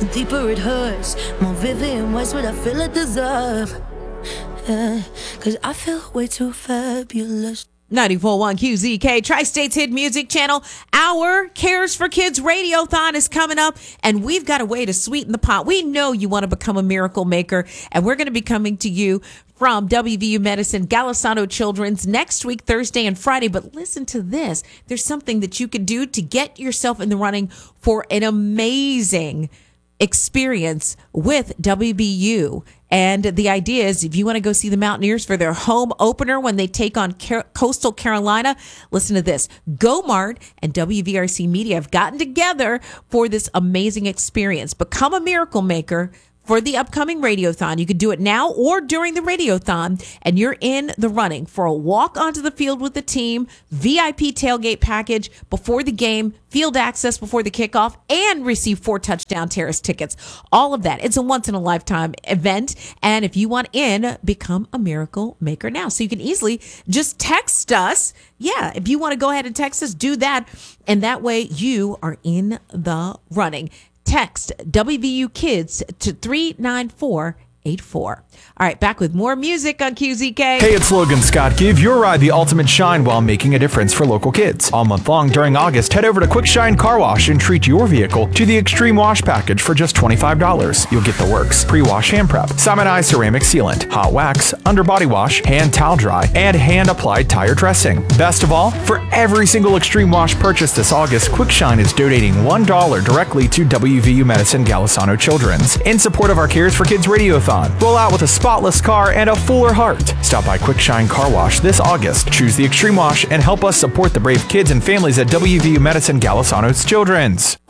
the deeper it hurts. More vivid and worse what I feel I deserve. Yeah, 'cause I feel way too fabulous. 94.1 QZK, Tri-States Hit Music Channel. Our Cares for Kids Radiothon is coming up, and we've got a way to sweeten the pot. We know you want to become a miracle maker, and we're going to be coming to you from WVU Medicine, Golisano Children's next week, Thursday and Friday. But listen to this. There's something that you can do to get yourself in the running for an amazing experience with WVU. And the idea is if you want to go see the Mountaineers for their home opener when they take on Coastal Carolina, listen to this. GoMart and WVRC Media have gotten together for this amazing experience. Become a miracle maker for the upcoming Radiothon. You can do it now or during the Radiothon, and you're in the running for a walk onto the field with the team, VIP tailgate package before the game, field access before the kickoff, and receive 4 touchdown terrace tickets. All of that. It's a once-in-a-lifetime event, and if you want in, become a miracle maker now. So you can easily just text us. Yeah, if you want to go ahead and text us, do that, and that way you are in the running. Text WVU Kids to 39484. All right, back with more music on QZK. Hey, it's Logan Scott. Give your ride the ultimate shine while making a difference for local kids. All month long during August, head over to Quick Shine Car Wash and treat your vehicle to the Extreme Wash Package for just $25. You'll get the works: pre-wash hand prep, Simon Eye ceramic sealant, hot wax, underbody wash, hand towel dry, and hand-applied tire dressing. Best of all, for every single Extreme Wash purchase this August, Quick Shine is donating $1 directly to WVU Medicine Golisano Children's in support of our Cares for Kids Radiothon. Roll out with a spotless car and a fuller heart. Stop by Quick Shine Car Wash this August. Choose the Extreme Wash and help us support the brave kids and families at WVU Medicine Golisano's Children's.